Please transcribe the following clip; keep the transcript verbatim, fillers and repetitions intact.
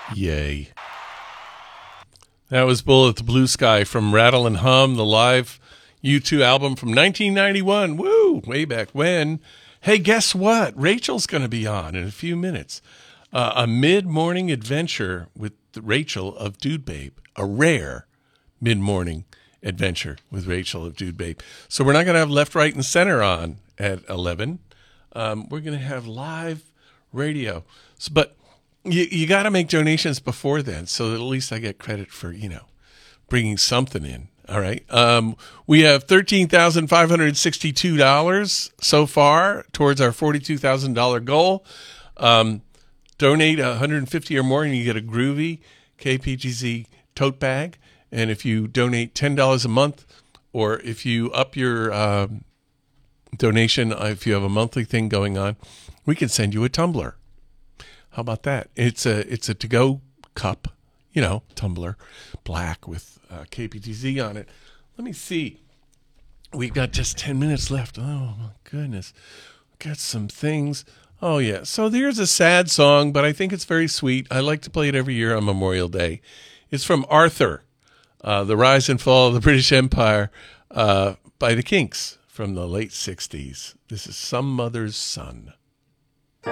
Yay. That was Bullet the Blue Sky from Rattle and Hum, the live U two album from nineteen ninety-one. Woo! Way back when. Hey, guess what? Rachel's going to be on in a few minutes. Uh, a mid-morning adventure with Rachel of Dude Babe. A rare mid-morning adventure with Rachel of Dude Babe. So we're not going to have Left, Right, and Center on at eleven. Um, we're going to have live radio. So, but you, you got to make donations before then, so that at least I get credit for, you know, bringing something in. All right. Um, we have thirteen thousand five hundred sixty-two dollars so far towards our forty-two thousand dollars goal. Um, donate one hundred fifty dollars or more and you get a groovy K P G Z tote bag. And if you donate ten dollars a month, or if you up your um, donation, if you have a monthly thing going on, we can send you a tumbler. How about that? It's a it's a to-go cup, you know, tumbler, black with uh, K P T Z on it. Let me see. We've got just ten minutes left. Oh, my goodness. Got some things. Oh, yeah. So there's a sad song, but I think it's very sweet. I like to play it every year on Memorial Day. It's from Arthur, uh, The Rise and Fall of the British Empire uh, by the Kinks from the late sixties. This is Some Mother's Son.